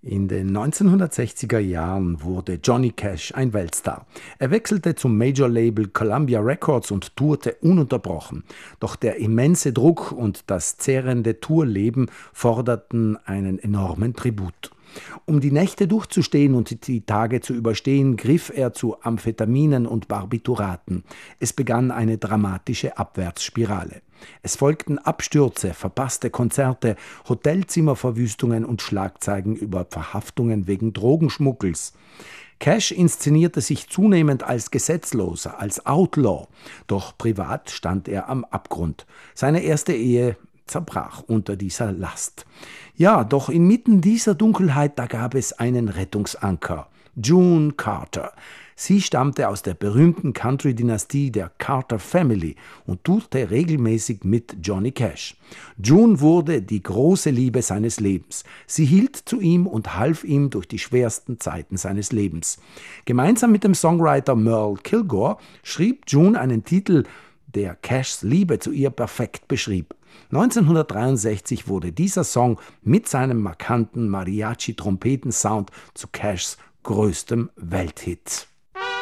In den 1960er Jahren wurde Johnny Cash ein Weltstar. Er wechselte zum Major-Label Columbia Records und tourte ununterbrochen. Doch der immense Druck und das zehrende Tourleben forderten einen enormen Tribut. Um die Nächte durchzustehen und die Tage zu überstehen, griff er zu Amphetaminen und Barbituraten. Es begann eine dramatische Abwärtsspirale. Es folgten Abstürze, verpasste Konzerte, Hotelzimmerverwüstungen und Schlagzeilen über Verhaftungen wegen Drogenschmuggels. Cash inszenierte sich zunehmend als Gesetzloser, als Outlaw, doch privat stand er am Abgrund. Seine erste Ehe zerbrach unter dieser Last. Ja, doch inmitten dieser Dunkelheit, da gab es einen Rettungsanker. June Carter. Sie stammte aus der berühmten Country-Dynastie der Carter Family und tourte regelmäßig mit Johnny Cash. June wurde die große Liebe seines Lebens. Sie hielt zu ihm und half ihm durch die schwersten Zeiten seines Lebens. Gemeinsam mit dem Songwriter Merle Kilgore schrieb June einen Titel, der Cashs Liebe zu ihr perfekt beschrieb. 1963 wurde dieser Song mit seinem markanten Mariachi-Trompeten-Sound zu Cashs größtem Welthit.